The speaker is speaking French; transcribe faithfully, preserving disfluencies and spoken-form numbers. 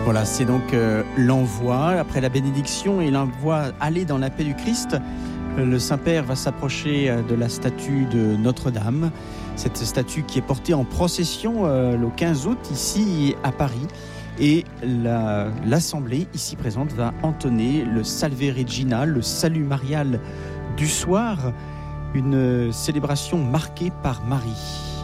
Voilà, c'est donc euh, l'envoi. Après la bénédiction et l'envoi aller dans la paix du Christ, le Saint-Père va s'approcher de la statue de Notre-Dame. Cette statue qui est portée en procession euh, le quinze août ici à Paris. Et la, l'Assemblée ici présente va entonner le Salve Regina, le salut marial du soir, une célébration marquée par Marie.